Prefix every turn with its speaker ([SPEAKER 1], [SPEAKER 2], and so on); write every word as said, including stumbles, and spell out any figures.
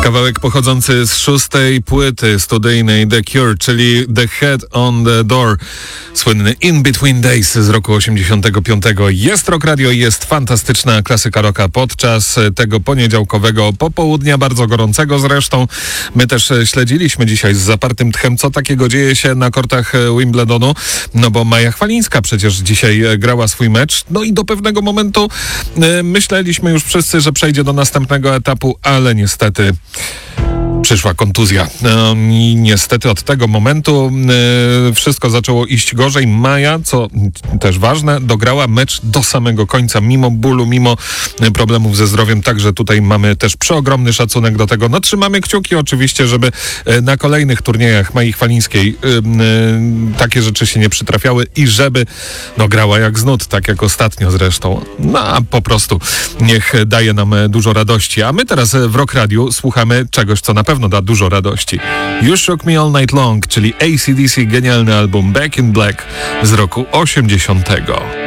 [SPEAKER 1] Kawałek pochodzący z szóstej płyty studyjnej The Cure, czyli The Head on the Door. Słynny In Between Days z roku osiemdziesiątego piątego. Jest Rock Radio i jest fantastyczna klasyka rocka podczas tego poniedziałkowego popołudnia, bardzo gorącego zresztą. My też śledziliśmy dzisiaj z zapartym tchem, co takiego dzieje się na kortach Wimbledonu, no bo Maja Chwalińska przecież dzisiaj grała swój mecz, no i do pewnego momentu y, myśleliśmy już wszyscy, że przejdzie do następnego etapu, ale niestety przyszła kontuzja. No, i niestety od tego momentu y, wszystko zaczęło iść gorzej. Maja, co też ważne, dograła mecz do samego końca, mimo bólu, mimo y, problemów ze zdrowiem. Także tutaj mamy też przeogromny szacunek do tego. No trzymamy kciuki oczywiście, żeby y, na kolejnych turniejach Mai Chwalińskiej y, y, takie rzeczy się nie przytrafiały i żeby no, grała jak z nut, tak jak ostatnio zresztą. No a po prostu niech daje nam dużo radości. A my teraz w Rock Radiu słuchamy czegoś, co na pewno da dużo radości. You Shook Me All Night Long, czyli A C D C, genialny album Back in Black z roku osiemdziesiątego.